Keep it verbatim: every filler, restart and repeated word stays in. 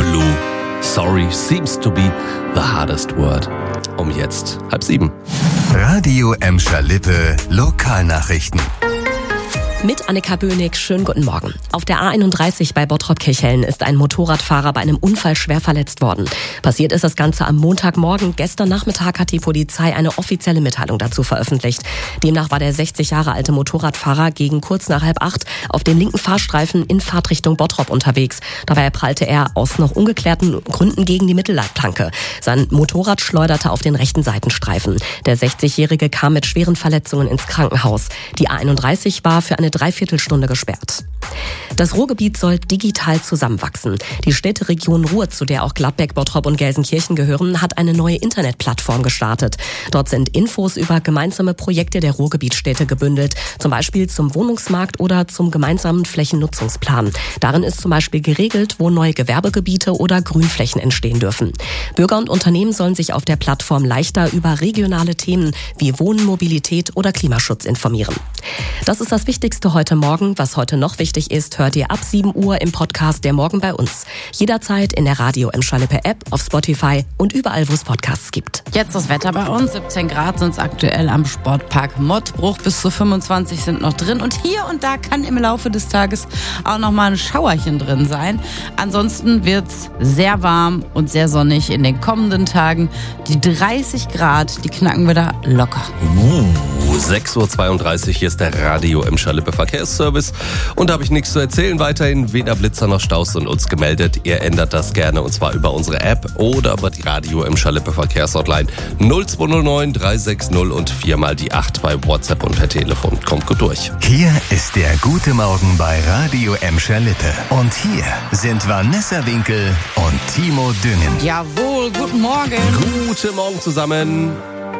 Blue. Sorry seems to be the hardest word. Um jetzt halb sieben. Radio Emscher Lippe Lokalnachrichten. Mit Annika Böhnig, schönen guten Morgen. Auf der A einunddreißig bei Bottrop-Kirchhellen ist ein Motorradfahrer bei einem Unfall schwer verletzt worden. Passiert ist das Ganze am Montagmorgen. Gestern Nachmittag hat die Polizei eine offizielle Mitteilung dazu veröffentlicht. Demnach war der sechzig Jahre alte Motorradfahrer gegen kurz nach halb acht auf dem linken Fahrstreifen in Fahrtrichtung Bottrop unterwegs. Dabei prallte er aus noch ungeklärten Gründen gegen die Mittelleitplanke. Sein Motorrad schleuderte auf den rechten Seitenstreifen. Der sechzigjährige kam mit schweren Verletzungen ins Krankenhaus. Die A einunddreißig war für eine Dreiviertelstunde gesperrt. Das Ruhrgebiet soll digital zusammenwachsen. Die Städteregion Ruhr, zu der auch Gladbeck, Bottrop und Gelsenkirchen gehören, hat eine neue Internetplattform gestartet. Dort sind Infos über gemeinsame Projekte der Ruhrgebietsstädte gebündelt, zum Beispiel zum Wohnungsmarkt oder zum gemeinsamen Flächennutzungsplan. Darin ist zum Beispiel geregelt, wo neue Gewerbegebiete oder Grünflächen entstehen dürfen. Bürger und Unternehmen sollen sich auf der Plattform leichter über regionale Themen wie Wohnen, Mobilität oder Klimaschutz informieren. Das ist das Wichtigste heute Morgen. Was heute noch wichtig ist, hört ihr ab sieben Uhr im Podcast Der Morgen bei uns. Jederzeit in der Radio Emscher Lippe App, auf Spotify und überall, wo es Podcasts gibt. Jetzt das Wetter bei uns. siebzehn Grad sind es aktuell am Sportpark Mottbruch. Bis zu fünfundzwanzig sind noch drin. Und hier und da kann im Laufe des Tages auch noch mal ein Schauerchen drin sein. Ansonsten wird es sehr warm und sehr sonnig in den kommenden Tagen. Die dreißig Grad, die knacken wir da locker. Uh, sechs Uhr zweiunddreißig, hier ist der Radio Emscher Lippe Verkehrsservice. Und da habe ich nichts zu erzählen. Weiterhin weder Blitzer noch Staus sind uns gemeldet. Ihr ändert das gerne und zwar über unsere App oder über die Radio Emscher Lippe Verkehrshotline null zwei null neun drei sechs null und viermal die acht bei WhatsApp und per Telefon. Kommt gut durch. Hier ist der gute Morgen bei Radio Emscher Lippe. Und hier sind Vanessa Winkel und Timo Düngen. Jawohl, guten Morgen. Guten Morgen zusammen.